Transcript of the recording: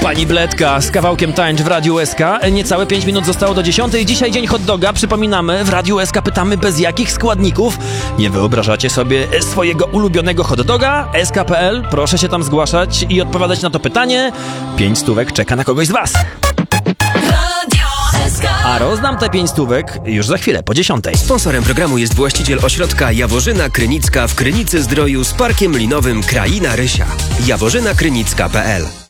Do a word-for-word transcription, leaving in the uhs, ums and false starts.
Pani Bledka z kawałkiem Tańcz w Radiu S K. Niecałe pięć minut zostało do dziesiątej. Dzisiaj dzień hot doga. Przypominamy, w Radiu S K pytamy, bez jakich składników nie wyobrażacie sobie swojego ulubionego hot doga. S K kropka P L. Proszę się tam zgłaszać i odpowiadać na to pytanie. Pięć stówek czeka na kogoś z was. A rozdam te pięć stówek już za chwilę, po dziesiątej. Sponsorem programu jest właściciel ośrodka Jaworzyna Krynicka w Krynicy Zdroju z parkiem linowym Kraina Rysia. jaworzyna krynicka kropka P L